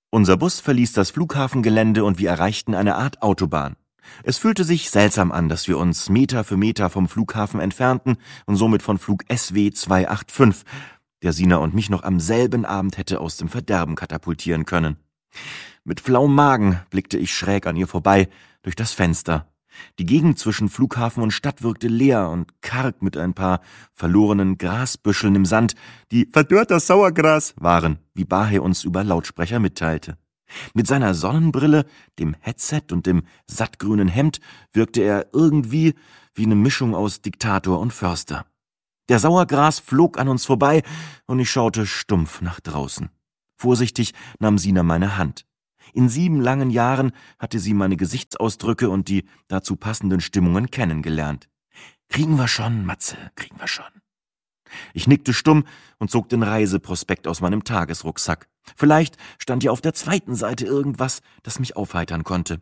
Unser Bus verließ das Flughafengelände und wir erreichten eine Art Autobahn. Es fühlte sich seltsam an, dass wir uns Meter für Meter vom Flughafen entfernten und somit von Flug SW 285, der Sina und mich noch am selben Abend hätte aus dem Verderben katapultieren können. Mit flauem Magen blickte ich schräg an ihr vorbei, durch das Fenster. Die Gegend zwischen Flughafen und Stadt wirkte leer und karg mit ein paar verlorenen Grasbüscheln im Sand, die verdörrter Sauergras waren, wie Bahe uns über Lautsprecher mitteilte. Mit seiner Sonnenbrille, dem Headset und dem sattgrünen Hemd wirkte er irgendwie wie eine Mischung aus Diktator und Förster. Der Sauergras flog an uns vorbei und ich schaute stumpf nach draußen. Vorsichtig nahm Sina meine Hand. In 7 langen Jahren hatte sie meine Gesichtsausdrücke und die dazu passenden Stimmungen kennengelernt. »Kriegen wir schon, Matze, kriegen wir schon.« Ich nickte stumm und zog den Reiseprospekt aus meinem Tagesrucksack. Vielleicht stand ja auf der zweiten Seite irgendwas, das mich aufheitern konnte.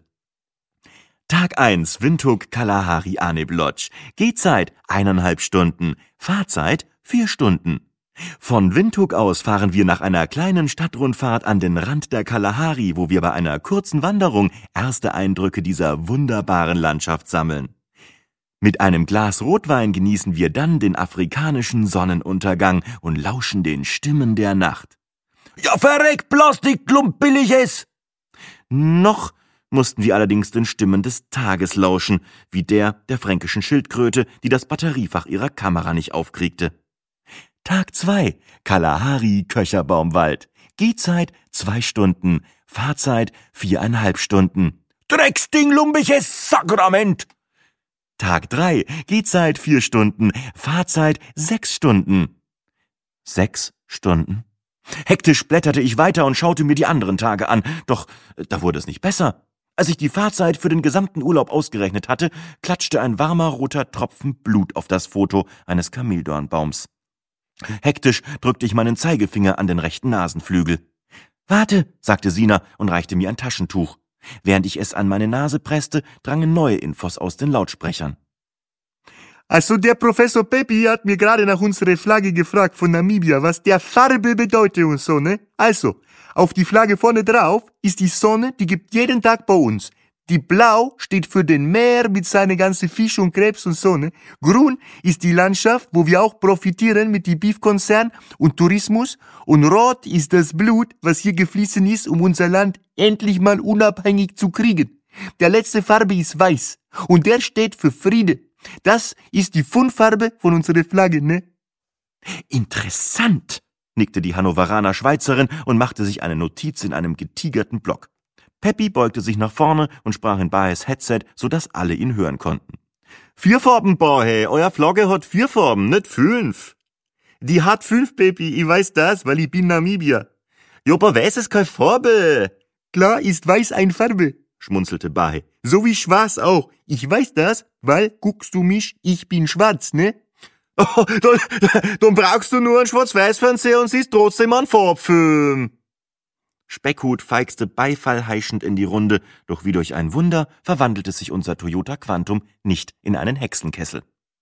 Tag 1, Windhoek Kalahari Aneb Lodge. Gehzeit 1,5 Stunden, Fahrzeit 4 Stunden. Von Windhoek aus fahren wir nach einer kleinen Stadtrundfahrt an den Rand der Kalahari, wo wir bei einer kurzen Wanderung erste Eindrücke dieser wunderbaren Landschaft sammeln. Mit einem Glas Rotwein genießen wir dann den afrikanischen Sonnenuntergang und lauschen den Stimmen der Nacht. »Ja, verreck, Plastikklump, billiges!« Noch mussten wir allerdings den Stimmen des Tages lauschen, wie der fränkischen Schildkröte, die das Batteriefach ihrer Kamera nicht aufkriegte. Tag 2, Kalahari Köcherbaumwald. Gehzeit 2 Stunden, Fahrzeit 4,5 Stunden. Drecksding, lumpiges Sakrament! Tag 3, Gehzeit 4 Stunden, Fahrzeit 6 Stunden. 6 Stunden? Hektisch blätterte ich weiter und schaute mir die anderen Tage an, doch da wurde es nicht besser. Als ich die Fahrzeit für den gesamten Urlaub ausgerechnet hatte, klatschte ein warmer roter Tropfen Blut auf das Foto eines Kamildornbaums. Hektisch drückte ich meinen Zeigefinger an den rechten Nasenflügel. »Warte«, sagte Sina und reichte mir ein Taschentuch. Während ich es an meine Nase presste, drangen neue Infos aus den Lautsprechern. Also der Professor Pepi hat mir gerade nach unserer Flagge gefragt von Namibia, was der Farbe bedeutet und so, ne? Also, auf die Flagge vorne drauf ist die Sonne, die gibt jeden Tag bei uns. Die Blau steht für den Meer mit seinen ganzen Fisch und Krebs und so, ne? Grün ist die Landschaft, wo wir auch profitieren mit dem Beefkonzern und Tourismus. Und Rot ist das Blut, was hier gefließen ist, um unser Land endlich mal unabhängig zu kriegen. Der letzte Farbe ist Weiß und der steht für Friede. Das ist die Fundfarbe von unserer Flagge, ne? Interessant, nickte die Hannoveraner Schweizerin und machte sich eine Notiz in einem getigerten Block. Peppi beugte sich nach vorne und sprach in Bahes Headset, sodass alle ihn hören konnten. 4 Farben, Bahe. Euer Flagge hat 4 Farben, nicht 5. Die hat 5, Peppi. Ich weiß das, weil ich bin Namibia. Ja, aber weiß ist keine Farbe. Klar ist Weiß eine Farbe, schmunzelte Bahe. So wie Schwarz auch. Ich weiß das, weil, guckst du mich, ich bin schwarz, ne? Oh, dann brauchst du nur einen Schwarz-Weiß-Fernseher und siehst trotzdem einen Farbfilm. Speckhut feixte beifallheischend in die Runde, doch wie durch ein Wunder verwandelte sich unser Toyota Quantum nicht in einen Hexenkessel.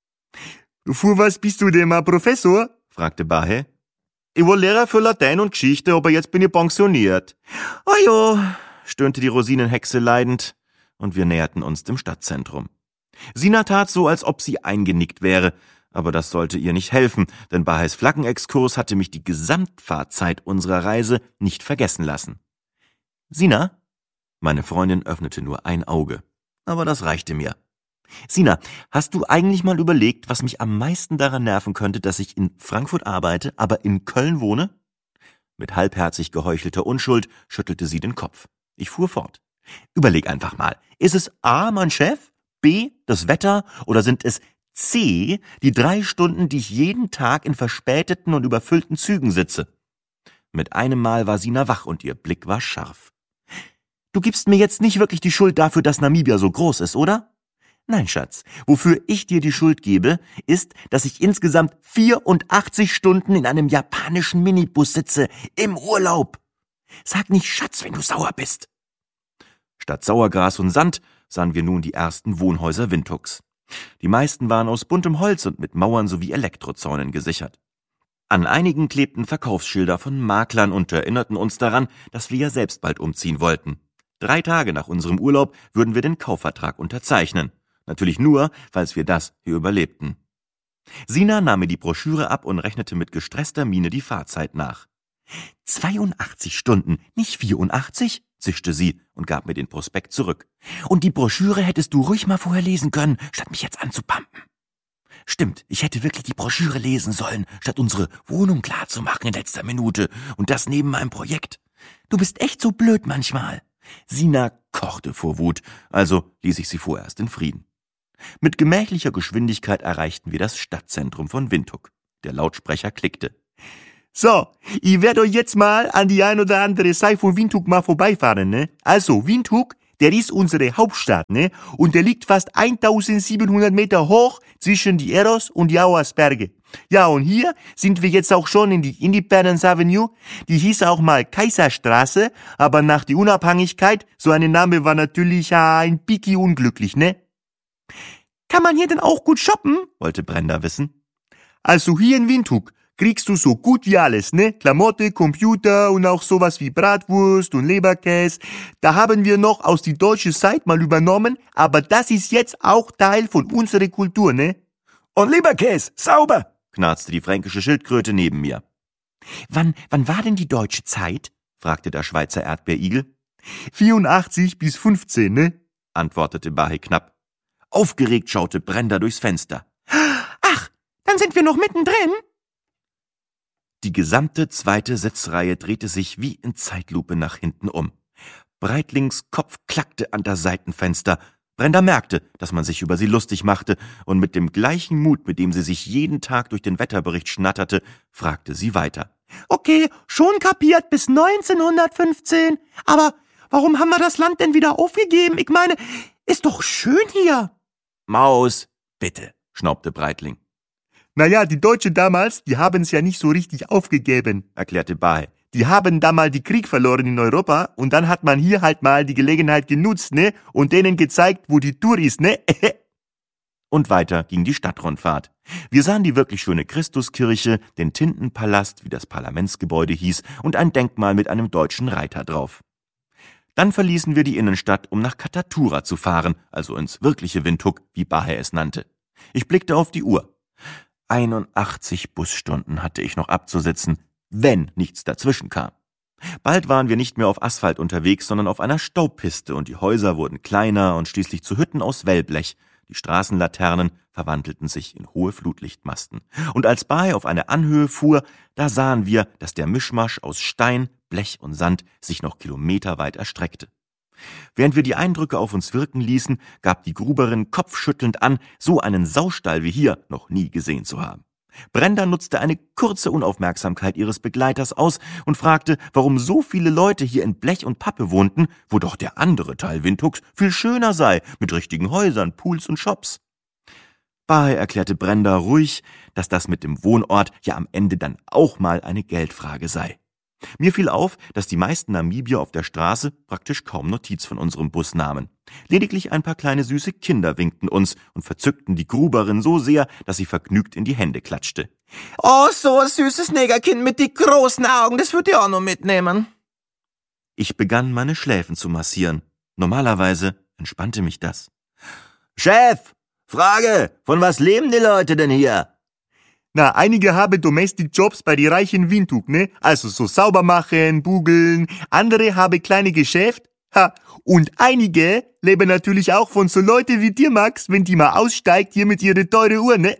Für was bist du denn mal Professor? Fragte Bahe. Ich war Lehrer für Latein und Geschichte, aber jetzt bin ich pensioniert. Ah ja, stöhnte die Rosinenhexe leidend, und wir näherten uns dem Stadtzentrum. Sina tat so, als ob sie eingenickt wäre, aber das sollte ihr nicht helfen, denn Bahes Flaggenexkurs hatte mich die Gesamtfahrzeit unserer Reise nicht vergessen lassen. »Sina?« Meine Freundin öffnete nur ein Auge, aber das reichte mir. »Sina, hast du eigentlich mal überlegt, was mich am meisten daran nerven könnte, dass ich in Frankfurt arbeite, aber in Köln wohne?« Mit halbherzig geheuchelter Unschuld schüttelte sie den Kopf. Ich fuhr fort. »Überleg einfach mal, ist es A, mein Chef, B, das Wetter oder sind es C, die 3 Stunden, die ich jeden Tag in verspäteten und überfüllten Zügen sitze?« Mit einem Mal war Sina wach und ihr Blick war scharf. »Du gibst mir jetzt nicht wirklich die Schuld dafür, dass Namibia so groß ist, oder?« »Nein, Schatz. Wofür ich dir die Schuld gebe, ist, dass ich insgesamt 84 Stunden in einem japanischen Minibus sitze, im Urlaub. Sag nicht Schatz, wenn du sauer bist.« Statt Sauergras und Sand sahen wir nun die ersten Wohnhäuser Windhoeks. Die meisten waren aus buntem Holz und mit Mauern sowie Elektrozäunen gesichert. An einigen klebten Verkaufsschilder von Maklern und erinnerten uns daran, dass wir ja selbst bald umziehen wollten. 3 Tage nach unserem Urlaub würden wir den Kaufvertrag unterzeichnen. Natürlich nur, falls wir das hier überlebten. Sina nahm mir die Broschüre ab und rechnete mit gestresster Miene die Fahrzeit nach. 82 Stunden, nicht 84, zischte sie und gab mir den Prospekt zurück. Und die Broschüre hättest du ruhig mal vorher lesen können, statt mich jetzt anzupampen. Stimmt, ich hätte wirklich die Broschüre lesen sollen, statt unsere Wohnung klarzumachen in letzter Minute und das neben meinem Projekt. Du bist echt so blöd manchmal. Sina kochte vor Wut, also ließ ich sie vorerst in Frieden. Mit gemächlicher Geschwindigkeit erreichten wir das Stadtzentrum von Windhoek. Der Lautsprecher klickte. So, ich werde euch jetzt mal an die ein oder andere Seite von Windhoek mal vorbeifahren, ne? Also, Windhoek, der ist unsere Hauptstadt, ne? Und der liegt fast 1700 Meter hoch zwischen die Eros und die Auersberge. Ja, und hier sind wir jetzt auch schon in die Independence Avenue. Die hieß auch mal Kaiserstraße, aber nach der Unabhängigkeit, so ein Name war natürlich ein Piki unglücklich, ne? Kann man hier denn auch gut shoppen? Wollte Brenda wissen. Also hier in Windhoek kriegst du so gut wie alles, ne? Klamotte, Computer und auch sowas wie Bratwurst und Leberkäse. Da haben wir noch aus die deutsche Zeit mal übernommen, aber das ist jetzt auch Teil von unserer Kultur, ne? Und Leberkäse, sauber, knarzte die fränkische Schildkröte neben mir. Wann war denn die deutsche Zeit? Fragte der Schweizer Erdbeerigel. 84 bis 15, ne? Antwortete Bahe knapp. Aufgeregt schaute Brenda durchs Fenster. Ach, dann sind wir noch mittendrin? Die gesamte zweite Sitzreihe drehte sich wie in Zeitlupe nach hinten um. Breitlings Kopf klackte an das Seitenfenster. Brenda merkte, dass man sich über sie lustig machte, und mit dem gleichen Mut, mit dem sie sich jeden Tag durch den Wetterbericht schnatterte, fragte sie weiter. Okay, schon kapiert bis 1915. Aber warum haben wir das Land denn wieder aufgegeben? Ich meine, ist doch schön hier. Maus, bitte, schnaubte Breitling. Naja, die Deutschen damals, die haben's ja nicht so richtig aufgegeben, erklärte Bahe. Die haben da mal die Krieg verloren in Europa und dann hat man hier halt mal die Gelegenheit genutzt, ne? Und denen gezeigt, wo die Tour ist, ne? Und weiter ging die Stadtrundfahrt. Wir sahen die wirklich schöne Christuskirche, den Tintenpalast, wie das Parlamentsgebäude hieß, und ein Denkmal mit einem deutschen Reiter drauf. Dann verließen wir die Innenstadt, um nach Katatura zu fahren, also ins wirkliche Windhoek, wie Bahe es nannte. Ich blickte auf die Uhr. 81 Busstunden hatte ich noch abzusitzen, wenn nichts dazwischen kam. Bald waren wir nicht mehr auf Asphalt unterwegs, sondern auf einer Staubpiste, und die Häuser wurden kleiner und schließlich zu Hütten aus Wellblech. Die Straßenlaternen verwandelten sich in hohe Flutlichtmasten. Und als Bahe auf eine Anhöhe fuhr, da sahen wir, dass der Mischmasch aus Stein, Blech und Sand sich noch kilometerweit erstreckte. Während wir die Eindrücke auf uns wirken ließen, gab die Gruberin kopfschüttelnd an, so einen Saustall wie hier noch nie gesehen zu haben. Brenda nutzte eine kurze Unaufmerksamkeit ihres Begleiters aus und fragte, warum so viele Leute hier in Blech und Pappe wohnten, wo doch der andere Teil Windhoeks viel schöner sei, mit richtigen Häusern, Pools und Shops. Bahe erklärte Brenda ruhig, dass das mit dem Wohnort ja am Ende dann auch mal eine Geldfrage sei. Mir fiel auf, dass die meisten Namibier auf der Straße praktisch kaum Notiz von unserem Bus nahmen. Lediglich ein paar kleine süße Kinder winkten uns und verzückten die Gruberin so sehr, dass sie vergnügt in die Hände klatschte. Oh, so ein süßes Negerkind mit die großen Augen, das würde ich auch noch mitnehmen. Ich begann, meine Schläfen zu massieren. Normalerweise entspannte mich das. Chef, Frage, von was leben die Leute denn hier? Na, einige haben Domestic Jobs bei die reichen Windhoek, ne? Also so sauber machen, bugeln. Andere haben kleine Geschäft. Ha. Und einige leben natürlich auch von so Leute wie dir, Max, wenn die mal aussteigt hier mit ihrer teure Uhr, ne?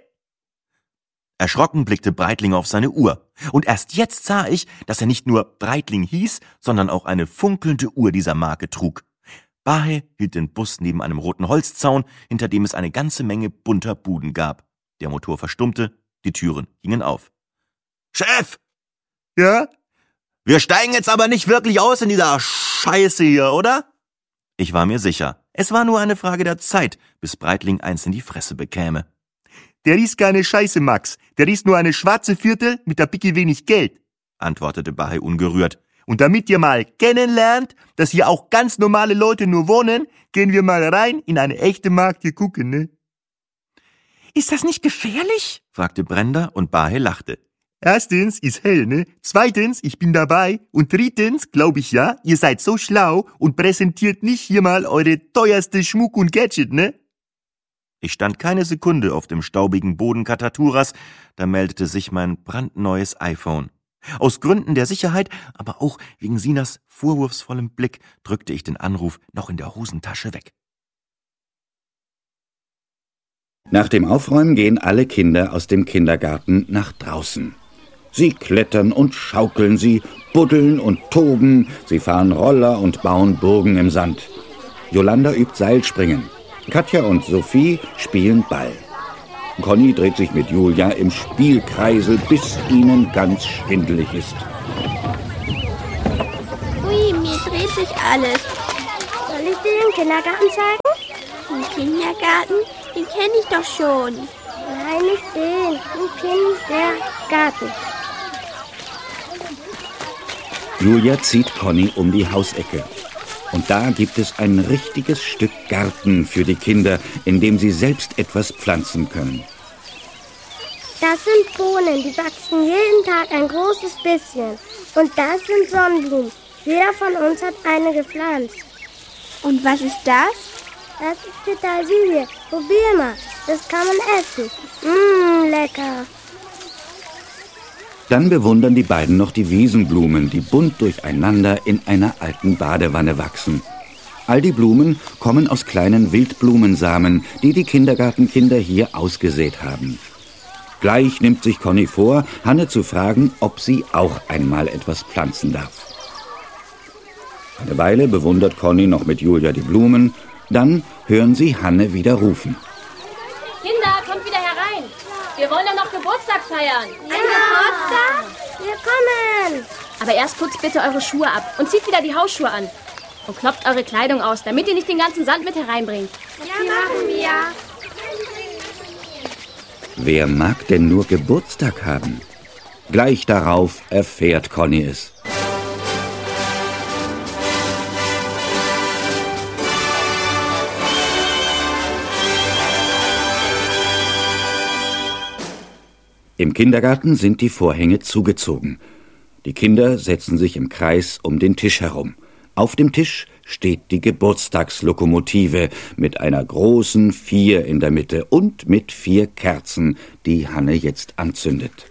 Erschrocken blickte Breitling auf seine Uhr. Und erst jetzt sah ich, dass er nicht nur Breitling hieß, sondern auch eine funkelnde Uhr dieser Marke trug. Bahe hielt den Bus neben einem roten Holzzaun, hinter dem es eine ganze Menge bunter Buden gab. Der Motor verstummte, die Türen gingen auf. Chef! Ja? Wir steigen jetzt aber nicht wirklich aus in dieser Scheiße hier, oder? Ich war mir sicher. Es war nur eine Frage der Zeit, bis Breitling eins in die Fresse bekäme. Der ist keine Scheiße, Max. Der ist nur eine schwarze Viertel mit ein bisschen wenig Geld, antwortete Bahe ungerührt. Und damit ihr mal kennenlernt, dass hier auch ganz normale Leute nur wohnen, gehen wir mal rein in eine echte Markt hier gucken, ne? Ist das nicht gefährlich? Fragte Brenda und Bahe lachte. Erstens ist hell, ne? Zweitens, ich bin dabei. Und drittens, glaube ich ja, ihr seid so schlau und präsentiert nicht hier mal eure teuerste Schmuck und Gadget, ne? Ich stand keine Sekunde auf dem staubigen Boden Kataturas, da meldete sich mein brandneues iPhone. Aus Gründen der Sicherheit, aber auch wegen Sinas vorwurfsvollem Blick, drückte ich den Anruf noch in der Hosentasche weg. Nach dem Aufräumen gehen alle Kinder aus dem Kindergarten nach draußen. Sie klettern und schaukeln, sie buddeln und toben, sie fahren Roller und bauen Burgen im Sand. Jolanda übt Seilspringen. Katja und Sophie spielen Ball. Conny dreht sich mit Julia im Spielkreisel, bis ihnen ganz schwindelig ist. Ui, mir dreht sich alles. Soll ich dir den Kindergarten zeigen? Den Kindergarten? Den kenne ich doch schon. Nein, nicht den. Den Kindergarten. Julia zieht Conny um die Hausecke. Und da gibt es ein richtiges Stück Garten für die Kinder, in dem sie selbst etwas pflanzen können. Das sind Bohnen, die wachsen jeden Tag ein großes bisschen. Und das sind Sonnenblumen. Jeder von uns hat eine gepflanzt. Und was ist das? Das ist Petersilie. Probier mal. Das kann man essen. Lecker. Dann bewundern die beiden noch die Wiesenblumen, die bunt durcheinander in einer alten Badewanne wachsen. All die Blumen kommen aus kleinen Wildblumensamen, die die Kindergartenkinder hier ausgesät haben. Gleich nimmt sich Conny vor, Hanne zu fragen, ob sie auch einmal etwas pflanzen darf. Eine Weile bewundert Conny noch mit Julia die Blumen, dann hören sie Hanne wieder rufen. Kinder, kommt wieder herein. Wir wollen ja noch Geburtstag feiern. Geburtstag? Wir kommen. Aber erst putzt bitte eure Schuhe ab und zieht wieder die Hausschuhe an. Und klopft eure Kleidung aus, damit ihr nicht den ganzen Sand mit hereinbringt. Ja, machen wir. Wer mag denn nur Geburtstag haben? Gleich darauf erfährt Conny es. Im Kindergarten sind die Vorhänge zugezogen. Die Kinder setzen sich im Kreis um den Tisch herum. Auf dem Tisch steht die Geburtstagslokomotive mit einer großen 4 in der Mitte und mit 4 Kerzen, die Hanne jetzt anzündet.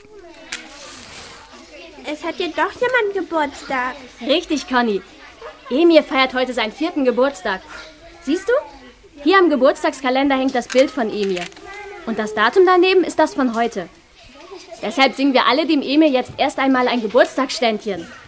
Es hat ja doch jemand Geburtstag. Richtig, Conny. Emir feiert heute seinen 4. Geburtstag. Siehst du? Hier am Geburtstagskalender hängt das Bild von Emir. Und das Datum daneben ist das von heute. Deshalb singen wir alle dem Emir jetzt erst einmal ein Geburtstagsständchen.